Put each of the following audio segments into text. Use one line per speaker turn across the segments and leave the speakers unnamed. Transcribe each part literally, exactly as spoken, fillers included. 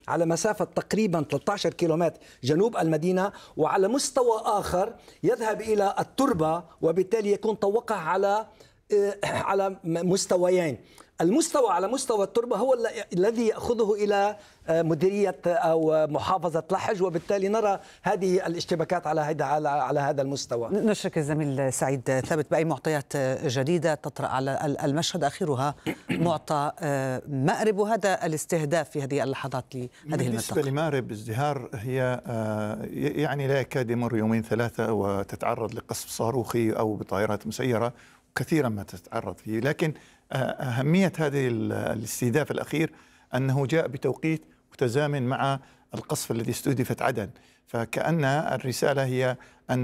على مسافة تقريبا ثلاثة عشر كيلومتر جنوب المدينة، وعلى مستوى آخر يذهب إلى التربة، وبالتالي يكون توقع على على مستويين. المستوى على مستوى التربة هو الذي يأخذه إلى مديرية أو محافظة لحج، وبالتالي نرى هذه الاشتباكات على هذا على هذا المستوى.
نشرك الزميل سعيد ثابت بأي معطيات جديدة تطرأ على المشهد، آخرها معطى مأرب وهذا الاستهداف في هذه اللحظات لهذه المنطقة.
بالنسبة لمأرب ازدهار هي يعني لا يكاد يمر يومين ثلاثة وتتعرض لقصف صاروخي أو بطائرات مسيرة، كثيرا ما تتعرض فيه. لكن أهمية هذه الاستهداف الأخير أنه جاء بتوقيت متزامن مع القصف الذي استهدفت عدن، فكأن الرسالة هي أن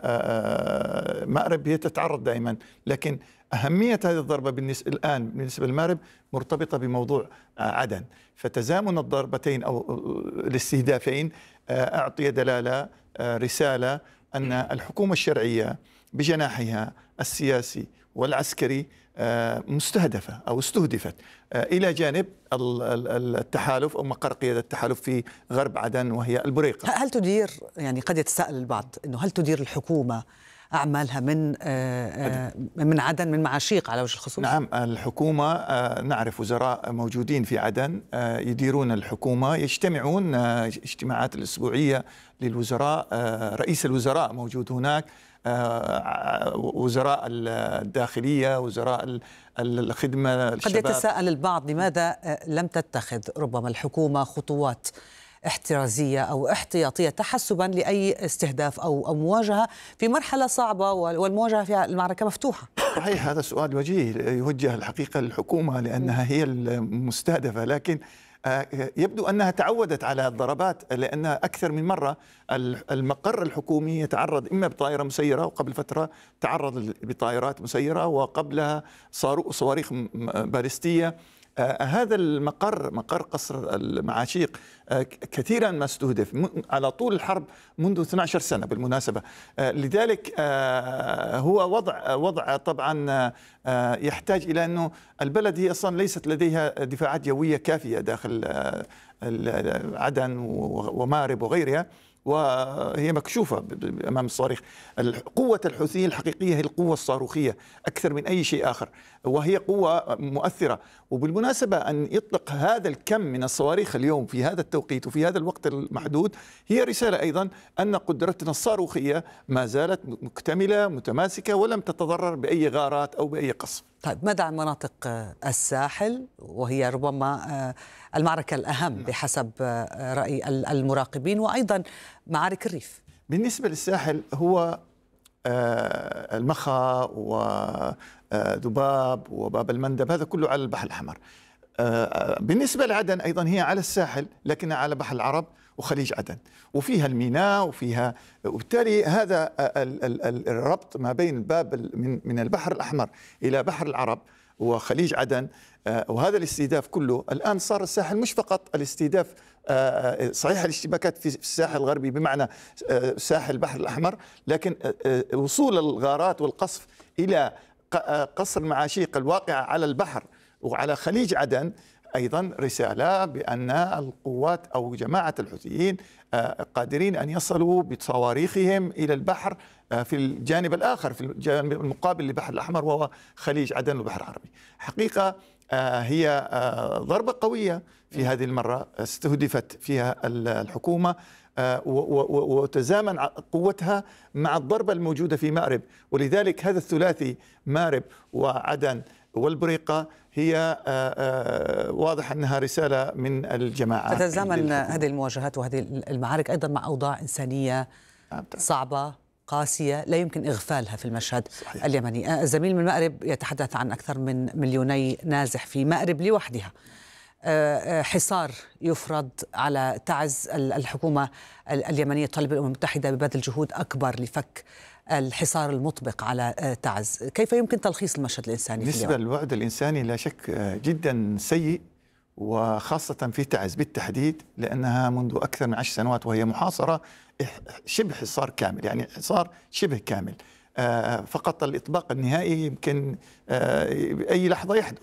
مأرب هي تتعرض دائما، لكن أهمية هذه الضربة بالنسبة الآن بالنسبة لمأرب مرتبطة بموضوع عدن، فتزامن الضربتين أو الاستهدافين أعطي دلالة رسالة أن الحكومة الشرعية بجناحها السياسي والعسكري مستهدفة أو استهدفت إلى جانب التحالف أو مقر قيادة التحالف في غرب عدن وهي البريقة.
هل تدير، يعني قد يتساءل البعض أنه هل تدير الحكومة أعمالها من من عدن، من معاشيق على وجه الخصوص؟
نعم، الحكومة نعرف وزراء موجودين في عدن يديرون الحكومة، يجتمعون اجتماعات الأسبوعية للوزراء، رئيس الوزراء موجود هناك، وزراء الداخلية، وزراء الخدمة الشباب.
قد يتساءل البعض لماذا لم تتخذ ربما الحكومة خطوات احترازية أو احتياطية تحسبا لأي استهداف أو مواجهة في مرحلة صعبة والمواجهة فيها المعركة مفتوحة؟
صحيح، هذا سؤال وجيه يوجه الحقيقة للحكومة لأنها هي المستهدفة، لكن يبدو أنها تعودت على الضربات، لأن أكثر من مرة المقر الحكومي يتعرض إما بطائرة مسيرة، وقبل فترة تعرض بطائرات مسيرة، وقبلها صواريخ باليستية. آه هذا المقر مقر قصر المعاشيق آه كثيرا ما استهدف على طول الحرب منذ اثنتي عشرة سنة بالمناسبة. آه لذلك آه هو وضع وضع طبعا آه يحتاج إلى أنه البلد هي أصلا ليست لديها دفاعات جوية كافية داخل آه عدن ومأرب وغيرها، وهي مكشوفة أمام الصواريخ. قوة الحوثيين الحقيقية هي القوة الصاروخية أكثر من أي شيء آخر، وهي قوة مؤثرة. وبالمناسبة أن يطلق هذا الكم من الصواريخ اليوم في هذا التوقيت وفي هذا الوقت المحدود هي رسالة أيضا أن قدرتنا الصاروخية ما زالت مكتملة متماسكة ولم تتضرر بأي غارات أو بأي قصف.
طيب، ماذا عن مناطق الساحل وهي ربما المعركة الأهم بحسب رأي المراقبين، وأيضا معارك الريف؟
بالنسبة للساحل هو المخا وذباب وباب المندب، هذا كله على البحر الأحمر. بالنسبة لعدن أيضا هي على الساحل لكنها على بحر العرب وخليج عدن، وفيها الميناء وفيها، وبالتالي هذا الربط ما بين الباب من البحر الأحمر إلى بحر العرب وخليج عدن، وهذا الاستهداف كله الآن صار الساحل مش فقط الاستهداف، صحيح الاشتباكات في الساحل الغربي بمعنى ساحل البحر الأحمر، لكن وصول الغارات والقصف إلى قصر المعاشيق الواقع على البحر وعلى خليج عدن أيضا رسالة بأن القوات أو جماعة الحوثيين قادرين أن يصلوا بصواريخهم إلى البحر في الجانب الآخر، في الجانب المقابل للبحر الأحمر وهو خليج عدن والبحر العربي. حقيقة هي ضربة قوية في هذه المرة استهدفت فيها الحكومة، وتزامن قوتها مع الضربة الموجودة في مأرب، ولذلك هذا الثلاثي مأرب وعدن والبريقة هي واضح أنها رسالة من الجماعة.
تتزامن هذه المواجهات وهذه المعارك أيضا مع أوضاع إنسانية صعبة قاسية لا يمكن إغفالها في المشهد صحيح. اليمني. الزميل من مأرب يتحدث عن أكثر من مليوني نازح في مأرب لوحدها، حصار يفرض على تعز. الحكومة اليمنية تطالب الأمم المتحدة ببذل جهود أكبر لفك الحصار المطبق على تعز. كيف يمكن تلخيص المشهد الإنساني؟
بالنسبة للوعد الإنساني لا شك جدا سيء، وخاصة في تعز بالتحديد، لأنها منذ أكثر من عشر سنوات وهي محاصرة شبه حصار كامل، يعني حصار شبه كامل. فقط الإطباق النهائي يمكن أي لحظة يحدث.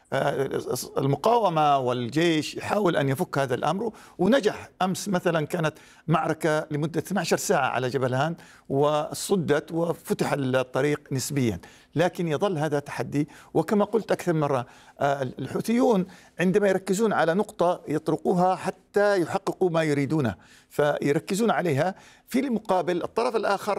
المقاومة والجيش يحاول أن يفك هذا الأمر، ونجح. أمس مثلا كانت معركة لمدة اثنتي عشرة ساعة على جبل هان وصدت وفتح الطريق نسبيا، لكن يظل هذا تحدي. وكما قلت أكثر من مرة، الحوثيون عندما يركزون على نقطة يطرقوها حتى يحققوا ما يريدونه، فيركزون عليها. في المقابل الطرف الآخر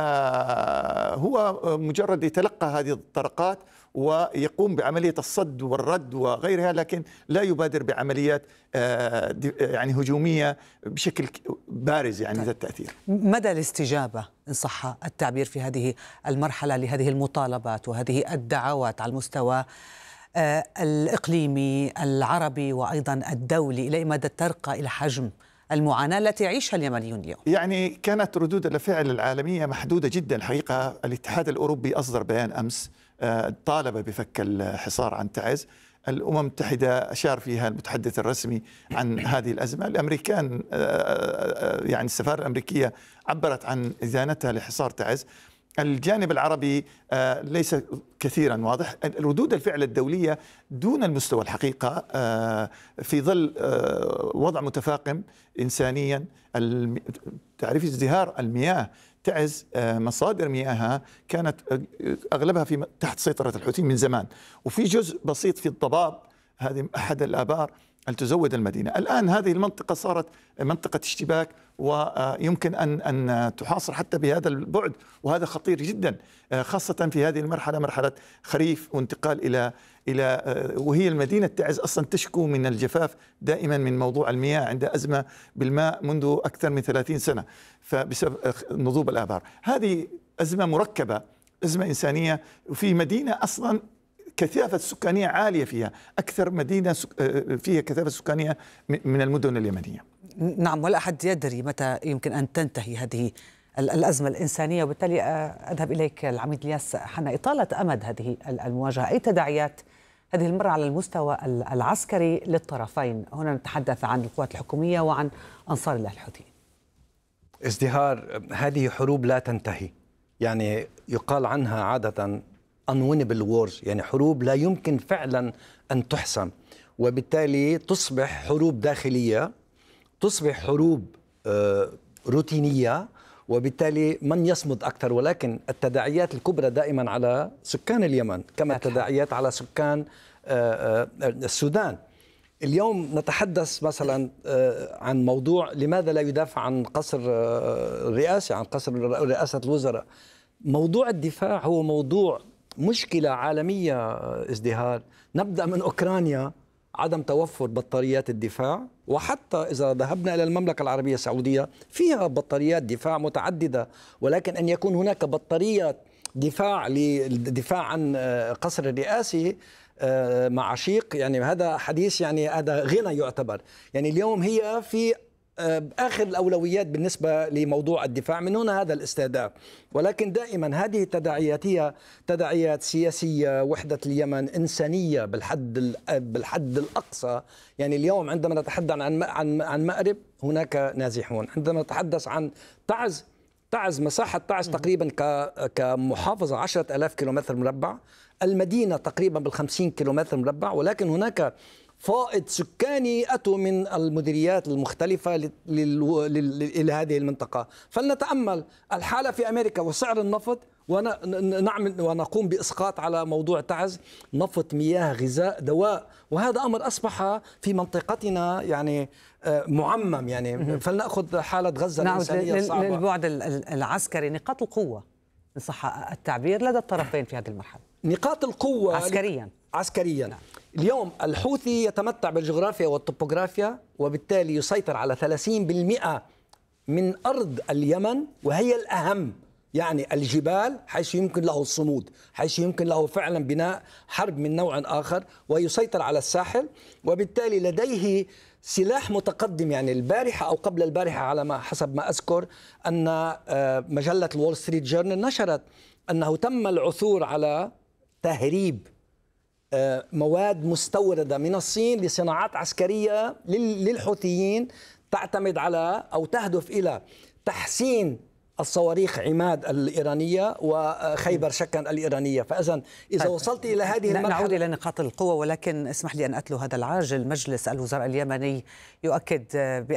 هو مجرد يتلقى هذه الطرقات ويقوم بعملية الصد والرد وغيرها، لكن لا يبادر بعمليات يعني هجومية بشكل بارز يعني ذات التأثير.
مدى الاستجابة إن صح التعبير في هذه المرحلة لهذه المطالبات وهذه الدعوات على المستوى الإقليمي العربي وأيضا الدولي، إلى مدى ترقى إلى حجم المعاناة التي يعيشها اليمنيون اليوم؟
يعني كانت ردود الفعل العالمية محدودة جدا الحقيقة. الاتحاد الأوروبي أصدر بيان أمس طالب بفك الحصار عن تعز. الأمم المتحدة أشار فيها المتحدث الرسمي عن هذه الأزمة. الأمريكان يعني السفارة الأمريكية عبرت عن إدانتها لحصار تعز. الجانب العربي ليس كثيرا واضح. ردود الفعل الدولية دون المستوى الحقيقة في ظل وضع متفاقم إنسانيا. تعريف ازدهار المياه تعز مصادر مياهها كانت أغلبها في تحت سيطرة الحوثيين من زمان، وفي جزء بسيط في الضباب، هذه أحد الآبار التي تزود المدينة. الآن هذه المنطقة صارت منطقة اشتباك، ويمكن أن أن تحاصر حتى بهذا البعد، وهذا خطير جدا، خاصة في هذه المرحلة، مرحلة خريف وانتقال إلى إلى وهي المدينة تعز أصلا تشكو من الجفاف دائما من موضوع المياه، عندها أزمة بالماء منذ أكثر من ثلاثين سنة فبسبب نضوب الآبار. هذه أزمة مركبة، أزمة إنسانية، وفي مدينة أصلا كثافة سكانية عالية فيها، أكثر مدينة فيها كثافة سكانية من المدن اليمنية.
نعم، ولا أحد يدري متى يمكن أن تنتهي هذه الأزمة الإنسانية. وبالتالي أذهب إليك العميد الياس حنا، إطالة أمد هذه المواجهة، أي تداعيات هذه المرة على المستوى العسكري للطرفين؟ هنا نتحدث عن القوات الحكومية وعن أنصار الله الحوثيين.
ازدهار هذه حروب لا تنتهي، يعني يقال عنها عادة unwinnable wars، يعني حروب لا يمكن فعلا أن تحسم، وبالتالي تصبح حروب داخلية، تصبح حروب روتينية، وبالتالي من يصمد أكثر. ولكن التداعيات الكبرى دائما على سكان اليمن، كما التداعيات على سكان السودان. اليوم نتحدث مثلا عن موضوع لماذا لا يدافع عن قصر الرئاسة، عن قصر رئاسة الوزراء. موضوع الدفاع هو موضوع مشكلة عالمية ازدهار. نبدأ من أوكرانيا، عدم توفر بطاريات الدفاع، وحتى إذا ذهبنا إلى المملكة العربية السعودية فيها بطاريات دفاع متعددة، ولكن أن يكون هناك بطارية دفاع للدفاع عن قصر الرئاسي مع عشيق، يعني هذا حديث، يعني هذا غنى يعتبر. يعني اليوم هي في آخر الأولويات بالنسبة لموضوع الدفاع، من هنا هذا الاستهداف. ولكن دائما هذه التداعيات هي تداعيات سياسية، وحدة اليمن، إنسانية بالحد بالحد الأقصى. يعني اليوم عندما نتحدث عن عن عن مأرب هناك نازحون، عندما نتحدث عن تعز، تعز مساحة تعز تقريبا كمحافظة عشرة آلاف كيلومتر مربع، المدينة تقريبا بالخمسين كيلومتر مربع، ولكن هناك فائض سكاني أتوا من المديريات المختلفة إلى هذه المنطقة. فلنتأمل الحالة في أمريكا وسعر النفط، ونعمل ونقوم بإسقاط على موضوع تعز، نفط، مياه، غذاء، دواء، وهذا أمر أصبح في منطقتنا يعني معمم. يعني فلنأخذ حالة غزة الإنسانية الصعبة.
للبعد العسكري، نقاط القوة إن صح التعبير لدى الطرفين في هذه المرحلة.
نقاط القوة
عسكريا
عسكريا
نعم.
اليوم الحوثي يتمتع بالجغرافيا والطبوغرافيا، وبالتالي يسيطر على ثلاثين بالمئة من أرض اليمن، وهي الأهم. يعني الجبال حيث يمكن له الصمود، حيث يمكن له فعلا بناء حرب من نوع آخر، ويسيطر على الساحل، وبالتالي لديه سلاح متقدم. يعني البارحة أو قبل البارحة على ما حسب ما أذكر أن مجلة الول ستريت جورنال نشرت أنه تم العثور على تهريب مواد مستوردة من الصين لصناعات عسكرية للحوثيين، تعتمد على أو تهدف إلى تحسين الصواريخ عماد الإيرانية وخيبر شكن الإيرانية. فإذا إذا
طيب.
وصلت إلى هذه المرحلة
نعود إلى نقاط القوة، ولكن اسمح لي أن أتلو هذا العاجل. مجلس الوزراء اليمني يؤكد